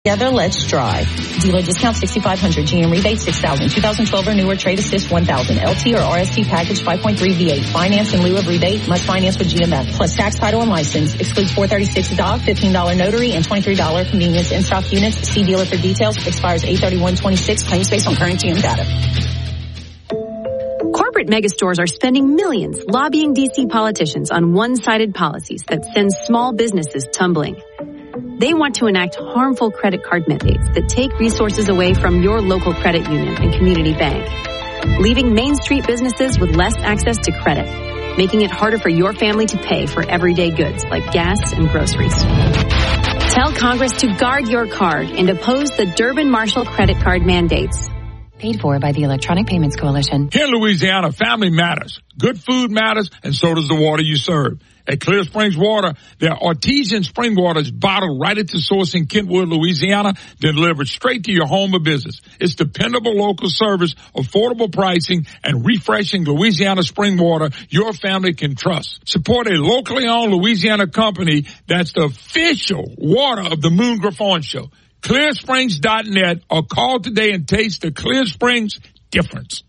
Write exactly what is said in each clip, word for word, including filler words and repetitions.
Together, let's drive. Dealer discount sixty-five hundred, G M rebate six thousand, two thousand twelve or newer trade assist one thousand, L T or R S T package five point three V eight. Finance in lieu of rebate, must finance with G M F. Plus tax, title, and license. Excludes four thirty-six D O G, fifteen dollars notary, and twenty-three dollars convenience in-stock units. See dealer for details. Expires eight thirty-one twenty-six. Claims based on current G M data. Corporate megastores are spending millions lobbying D C politicians on one-sided policies that send small businesses tumbling. They want to enact harmful credit card mandates that take resources away from your local credit union and community bank, leaving Main Street businesses with less access to credit, making it harder for your family to pay for everyday goods like gas and groceries. Tell Congress to guard your card and oppose the Durbin-Marshall credit card mandates. Paid for by the Electronic Payments Coalition. Here in Louisiana, family matters. Good food matters, and so does the water you serve. At Clear Springs Water, their artesian spring water is bottled right at the source in Kentwood, Louisiana, then delivered straight to your home or business. It's dependable local service, affordable pricing, and refreshing Louisiana spring water your family can trust. Support a locally owned Louisiana company that's the official water of the Moon Griffon Show. clear springs dot net or call today and taste the Clear Springs difference.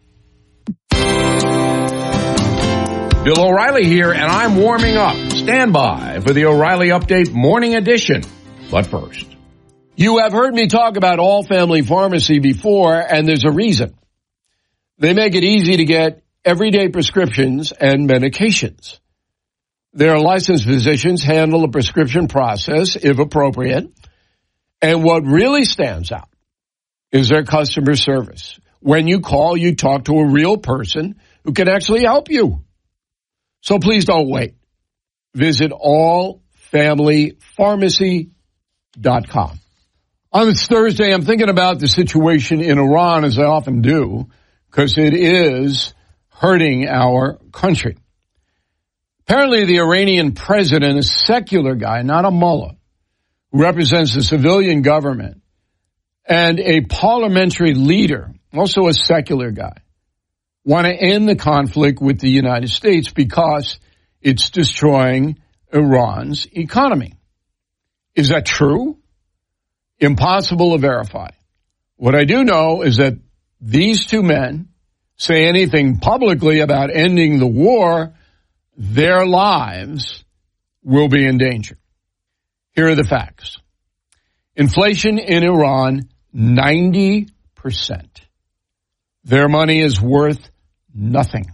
Bill O'Reilly here, and I'm warming up. Stand by for the O'Reilly Update Morning Edition. But first, you have heard me talk about All Family Pharmacy before, and there's a reason. They make it easy to get everyday prescriptions and medications. Their licensed physicians handle the prescription process, if appropriate. And what really stands out is their customer service. When you call, you talk to a real person who can actually help you. So please don't wait. Visit all family pharmacy dot com. On this Thursday, I'm thinking about the situation in Iran, as I often do, because it is hurting our country. Apparently, the Iranian president, a secular guy, not a mullah, who represents the civilian government, and a parliamentary leader, also a secular guy, want to end the conflict with the United States because it's destroying Iran's economy. Is that true? Impossible to verify. What I do know is that these two men say anything publicly about ending the war, their lives will be in danger. Here are the facts. Inflation in Iran, ninety percent. Their money is worth nothing.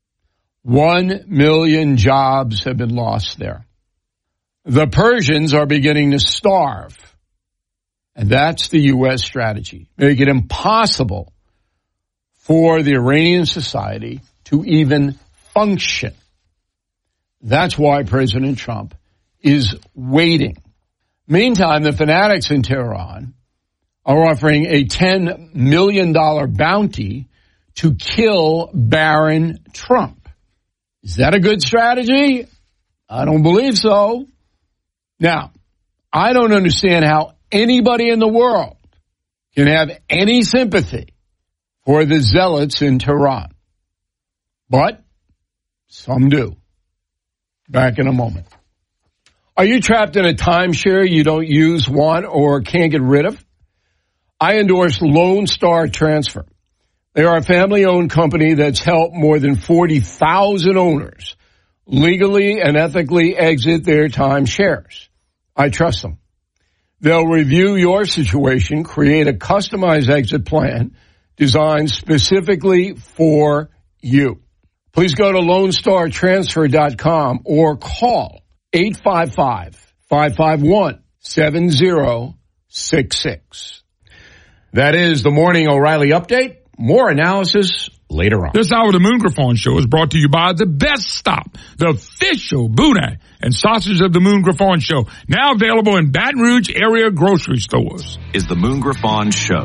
One million jobs have been lost there. The Persians are beginning to starve. And that's the U S strategy. Make it impossible for the Iranian society to even function. That's why President Trump is waiting. Meantime, the fanatics in Tehran are offering a ten million dollars bounty to kill Baron Trump. Is that a good strategy? I don't believe so. Now, I don't understand how anybody in the world can have any sympathy for the zealots in Tehran. But some do. Back in a moment. Are you trapped in a timeshare you don't use, want, or can't get rid of? I endorse Lone Star Transfer. They are a family-owned company that's helped more than forty thousand owners legally and ethically exit their timeshares. I trust them. They'll review your situation, create a customized exit plan designed specifically for you. Please go to lone star transfer dot com or call eight five five, five five one, seven zero six six. That is the Morning O'Reilly Update. More analysis later on. This hour of the Moon Griffon Show is brought to you by The Best Stop, the official boudin and sausage of the Moon Griffon Show. Now available in Baton Rouge area grocery stores. Is the Moon Griffon Show.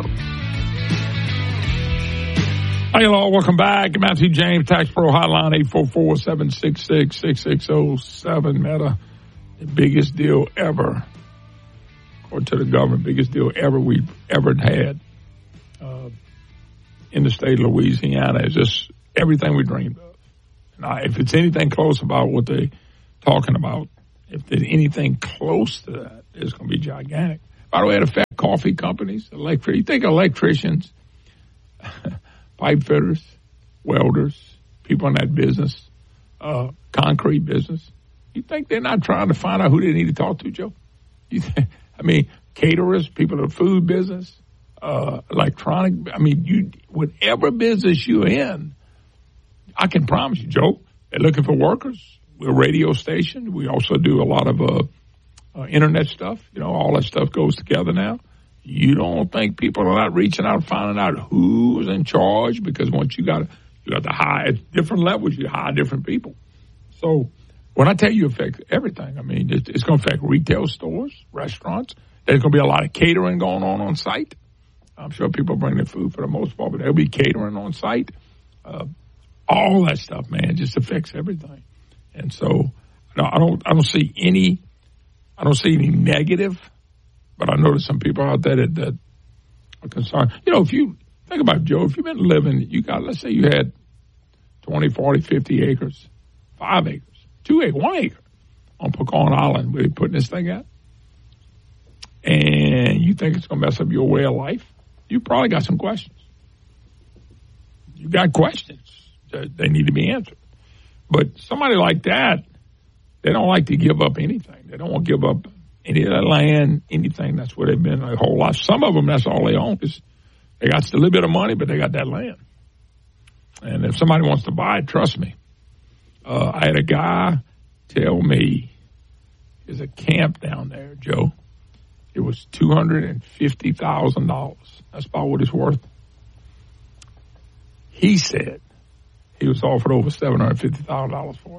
Hey, hello, welcome back. Matthew James, Tax Pro Hotline, eight four four, seven six six, six six zero seven. Meta, the biggest deal ever, according to the government, biggest deal ever we've ever had uh, in the state of Louisiana. It's just everything we dreamed of. Now, if it's anything close about what they're talking about, if there's anything close to that, it's going to be gigantic. By the way, it affects coffee companies, electric. You think electricians, pipe fitters, welders, people in that business, uh, concrete business. You think they're not trying to find out who they need to talk to, Joe? You think, I mean, caterers, people in the food business, uh, electronic. I mean, you whatever business you're in, I can promise you, Joe, they're looking for workers. We're a radio station. We also do a lot of uh, uh, internet stuff. You know, all that stuff goes together now. You don't think people are not reaching out, finding out who's in charge? Because once you got you got to hire at different levels, you hire different people. So when I tell you it affects everything, I mean, it's, it's going to affect retail stores, restaurants. There's going to be a lot of catering going on on site. I'm sure people bring their food for the most part, but there'll be catering on site. Uh, all that stuff, man, just affects everything. And so I don't, I don't see any, I don't see any negative, but I know there's some people out there that, that are concerned. You know, if you think about it, Joe, if you've been living, you got, let's say you had twenty, forty, fifty acres, five acres, two acres, one acre on Pecan Island where they're putting this thing at, and you think it's going to mess up your way of life, you probably got some questions. You got questions that they need to be answered. But somebody like that, they don't like to give up anything. They don't want to give up any of their land, anything. That's where they've been their whole life. Some of them, that's all they own. Is they got a little bit of money, but they got that land. And if somebody wants to buy it, trust me. Uh, I had a guy tell me there's a camp down there, Joe. It was two hundred fifty thousand dollars. That's about what it's worth. He said he was offered over seven hundred fifty thousand dollars for it.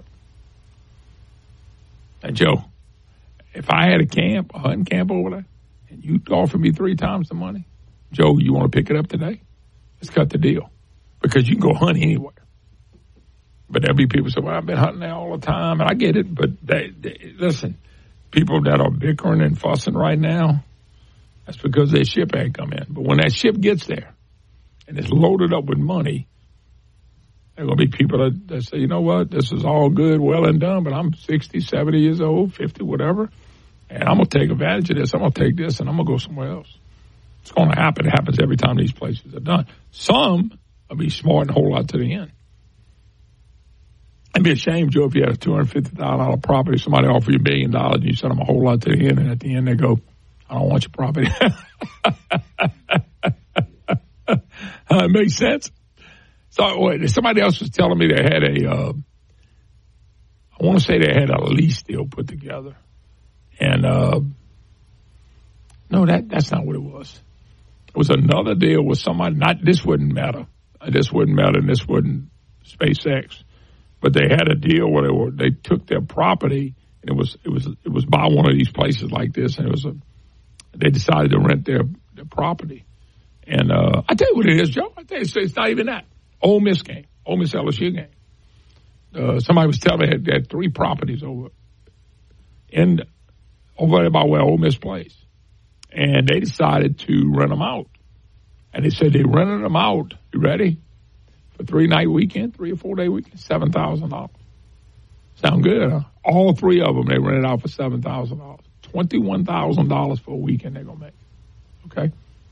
And, Joe, if I had a camp, a hunting camp over there, and you offered me three times the money, Joe, you want to pick it up today? Let's cut the deal. Because you can go hunt anywhere. But there'll be people who say, well, I've been hunting there all the time, and I get it, but they, they, listen, people that are bickering and fussing right now, that's because their ship ain't come in. But when that ship gets there and it's loaded up with money, there are going to be people that, that say, you know what, this is all good, well and done, but I'm sixty, seventy years old, fifty, whatever, and I'm going to take advantage of this. I'm going to take this, and I'm going to go somewhere else. It's going to happen. It happens every time these places are done. Some will be smart and hold out to the end. It'd be a shame, Joe, if you had a two hundred fifty thousand dollars property, somebody offered you a million dollars, and you said, I'm going to hold out to the end, and at the end they go, I don't want your property. It makes sense. So wait, somebody else was telling me they had a, uh, I want to say they had a lease deal put together. And, uh, no, that that's not what it was. It was another deal with somebody, not, this wouldn't matter. This wouldn't matter, and this wouldn't SpaceX. But they had a deal where they were, they took their property, and it was, it was, it was by one of these places like this, and it was a, they decided to rent their, their property. And, uh, I tell you what it is, Joe. I tell you, it's, it's not even that. Ole Miss game, Ole Miss L S U game. Uh, somebody was telling me they had, they had three properties over in over there by where Ole Miss plays, and they decided to rent them out. And they said they rented them out. You ready? For three night weekend, three or four day weekend, seven thousand dollars. Sound good, huh? All three of them they rented out for seven thousand dollars. Twenty one thousand dollars for a weekend they're gonna make. Okay.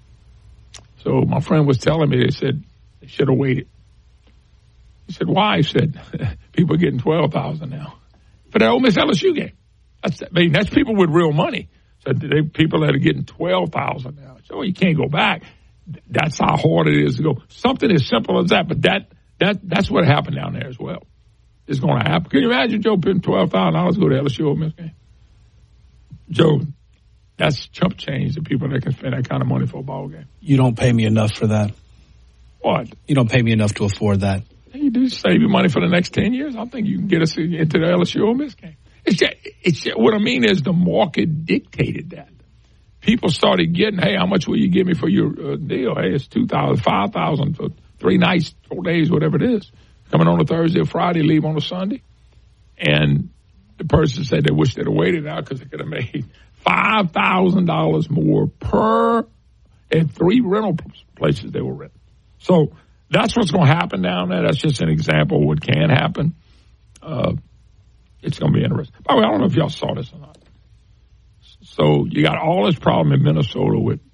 So my friend was telling me, they said they should have waited. He said, why? He said, people are getting twelve thousand dollars now for that Ole Miss L S U game. That's, I mean, that's people with real money. So they, people that are getting twelve thousand dollars now. So you can't go back. That's how hard it is to go. Something as simple as that, but that that that's what happened down there as well. It's going to happen. Can you imagine Joe putting twelve thousand dollars to go to L S U Ole Miss game? Joe, that's chump change to people that can spend that kind of money for a ball game. You don't pay me enough for that. What? You don't pay me enough to afford that. You do save your money for the next ten years. I think you can get us into the L S U Ole Miss game. It's just, it's just, what I mean is the market dictated that. People started getting, hey, how much will you give me for your uh, deal? Hey, it's two thousand, five thousand for three nights, four days, whatever it is. Coming on a Thursday or Friday, leave on a Sunday. And the person said they wish they'd have waited out because they could have made five thousand dollars more per at three rental places they were renting. So that's what's going to happen down there. That's just an example of what can happen. Uh, it's going to be interesting. By the way, I don't know if y'all saw this or not. So you got all this problem in Minnesota with